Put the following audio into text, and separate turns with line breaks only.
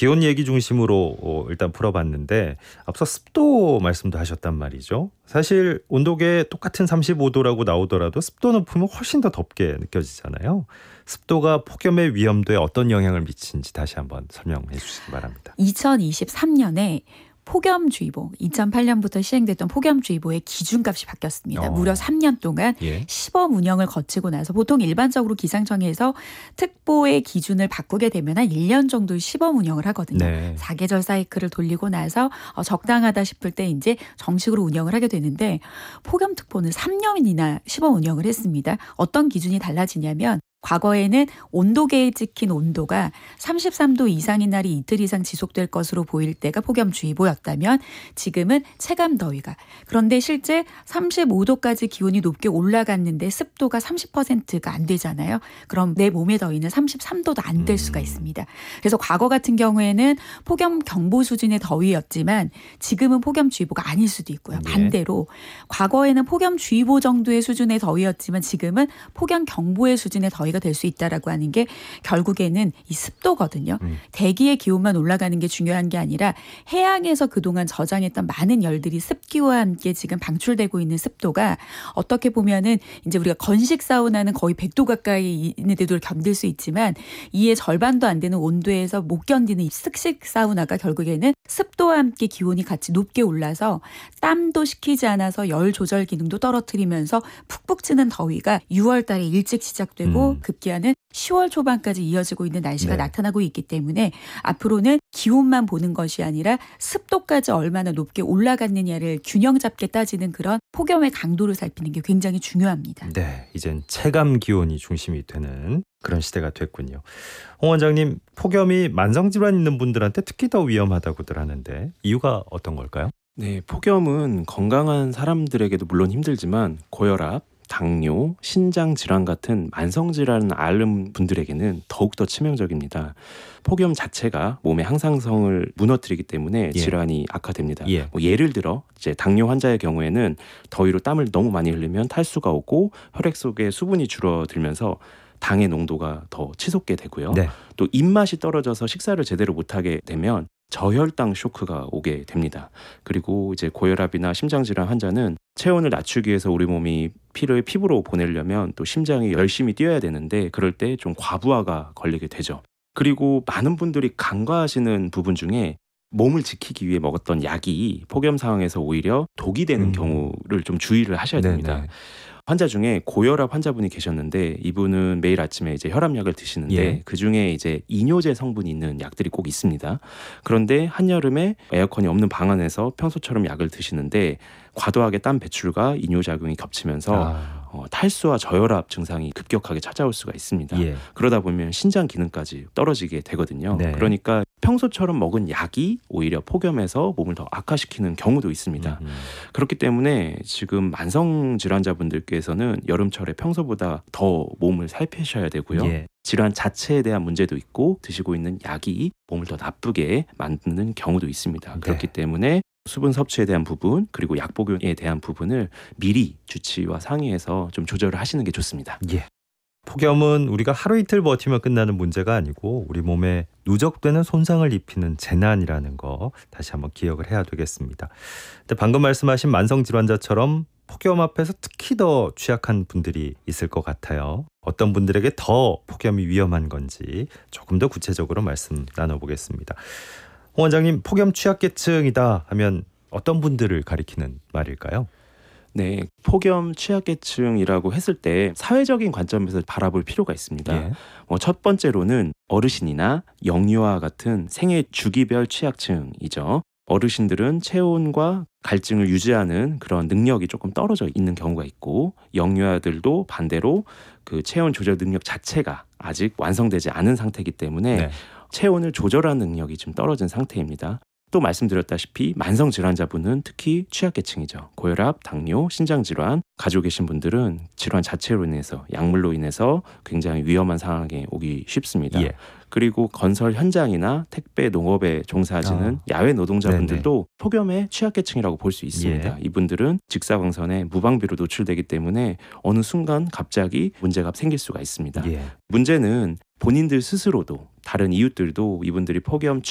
기온 얘기 중심으로 일단 풀어봤는데 앞서 습도 말씀도 하셨단 말이죠. 사실 온도계 똑같은 35도라고 나오더라도 습도 높으면 훨씬 더 덥게 느껴지잖아요. 습도가 폭염의 위험도에 어떤 영향을 미치는지 다시 한번 설명해 주시기 바랍니다.
2023년에 폭염주의보, 2008년부터 시행됐던 폭염주의보의 기준값이 바뀌었습니다. 무려 3년 동안 시범 운영을 거치고 나서 보통 일반적으로 기상청에서 특보의 기준을 바꾸게 되면 한 1년 정도 시범 운영을 하거든요.
네.
4계절 사이클을 돌리고 나서 적당하다 싶을 때 이제 정식으로 운영을 하게 되는데 폭염특보는 3년이나 시범 운영을 했습니다. 어떤 기준이 달라지냐면 과거에는 온도계에 찍힌 온도가 33도 이상인 날이 이틀 이상 지속될 것으로 보일 때가 폭염주의보였다면 지금은 체감더위가. 그런데 실제 35도까지 기온이 높게 올라갔는데 습도가 30%가 안 되잖아요. 그럼 내 몸의 더위는 33도도 안 될 수가 있습니다. 그래서 과거 같은 경우에는 폭염경보 수준의 더위였지만 지금은 폭염주의보가 아닐 수도 있고요. 반대로 과거에는 폭염주의보 정도의 수준의 더위였지만 지금은 폭염경보의 수준의 더위가 될 수 있다라고 하는 게 결국에는 이 습도거든요. 대기의 기온만 올라가는 게 중요한 게 아니라 해양에서 그동안 저장했던 많은 열들이 습기와 함께 지금 방출되고 있는 습도가 어떻게 보면은 이제 우리가 건식 사우나는 거의 100도 가까이 있는데도 견딜 수 있지만 이에 절반도 안 되는 온도에서 못 견디는 이 습식 사우나가 결국에는 습도와 함께 기온이 같이 높게 올라서 땀도 식히지 않아서 열 조절 기능도 떨어뜨리면서 푹푹 찌는 더위가 6월 달에 일찍 시작되고 급기야는 10월 초반까지 이어지고 있는 날씨가 나타나고 있기 때문에 앞으로는 기온만 보는 것이 아니라 습도까지 얼마나 높게 올라갔느냐를 균형 잡게 따지는 그런 폭염의 강도를 살피는 게 굉장히 중요합니다.
네, 이젠 체감 기온이 중심이 되는 그런 시대가 됐군요. 홍 원장님, 폭염이 만성질환 있는 분들한테 특히 더 위험하다고들 하는데 이유가 어떤 걸까요?
네, 폭염은 건강한 사람들에게도 물론 힘들지만 고혈압, 당뇨, 신장 질환 같은 만성 질환을 앓는 분들에게는 더욱더 치명적입니다. 폭염 자체가 몸의 항상성을 무너뜨리기 때문에 질환이 악화됩니다. 예를 들어 이제 당뇨 환자의 경우에는 더위로 땀을 너무 많이 흘리면 탈수가 오고 혈액 속에 수분이 줄어들면서 당의 농도가 더 치솟게 되고요. 또 입맛이 떨어져서 식사를 제대로 못하게 되면 저혈당 쇼크가 오게 됩니다. 그리고 이제 고혈압이나 심장질환 환자는 체온을 낮추기 위해서 우리 몸이 피를 피부로 보내려면 또 심장이 열심히 뛰어야 되는데 그럴 때 좀 과부하가 걸리게 되죠. 그리고 많은 분들이 간과하시는 부분 중에 몸을 지키기 위해 먹었던 약이 폭염 상황에서 오히려 독이 되는 경우를 좀 주의를 하셔야 됩니다. 환자 중에 고혈압 환자분이 계셨는데 이분은 매일 아침에 이제 혈압약을 드시는데 그 중에 이제 이뇨제 성분이 있는 약들이 꼭 있습니다. 그런데 한여름에 에어컨이 없는 방 안에서 평소처럼 약을 드시는데 과도하게 땀 배출과 이뇨작용이 겹치면서 탈수와 저혈압 증상이 급격하게 찾아올 수가 있습니다. 그러다 보면 신장 기능까지 떨어지게 되거든요. 그러니까 평소처럼 먹은 약이 오히려 폭염에서 몸을 더 악화시키는 경우도 있습니다. 그렇기 때문에 지금 만성 질환자분들께서는 여름철에 평소보다 더 몸을 살피셔야 되고요. 질환 자체에 대한 문제도 있고 드시고 있는 약이 몸을 더 나쁘게 만드는 경우도 있습니다. 그렇기 때문에 수분 섭취에 대한 부분 그리고 약 복용에 대한 부분을 미리 주치의와 상의해서 좀 조절을 하시는 게 좋습니다.
폭염은 우리가 하루 이틀 버티면 끝나는 문제가 아니고 우리 몸에 누적되는 손상을 입히는 재난이라는 거 다시 한번 기억을 해야 되겠습니다. 근데 방금 말씀하신 만성질환자처럼 폭염 앞에서 특히 더 취약한 분들이 있을 것 같아요. 어떤 분들에게 더 폭염이 위험한 건지 조금 더 구체적으로 말씀 나눠보겠습니다. 홍 원장님, 폭염 취약계층이다 하면 어떤 분들을 가리키는 말일까요?
네, 폭염 취약계층이라고 했을 때 사회적인 관점에서 바라볼 필요가 있습니다. 첫 번째로는 어르신이나 영유아 같은 생애 주기별 취약층이죠. 어르신들은 체온과 갈증을 유지하는 그런 능력이 조금 떨어져 있는 경우가 있고 영유아들도 반대로 그 체온 조절 능력 자체가 아직 완성되지 않은 상태이기 때문에 체온을 조절하는 능력이 좀 떨어진 상태입니다. 또 말씀드렸다시피 만성 질환자분은 특히 취약계층이죠. 고혈압, 당뇨, 신장질환 가지고 계신 분들은 질환 자체로 인해서 약물로 인해서 굉장히 위험한 상황에 오기 쉽습니다. 그리고 건설 현장이나 택배, 농업에 종사하시는 야외 노동자분들도 폭염의 취약계층이라고 볼 수 있습니다. 이분들은 직사광선에 무방비로 노출되기 때문에 어느 순간 갑자기 문제가 생길 수가 있습니다. 문제는 본인들 스스로도 다른 이웃들도 이분들이 폭염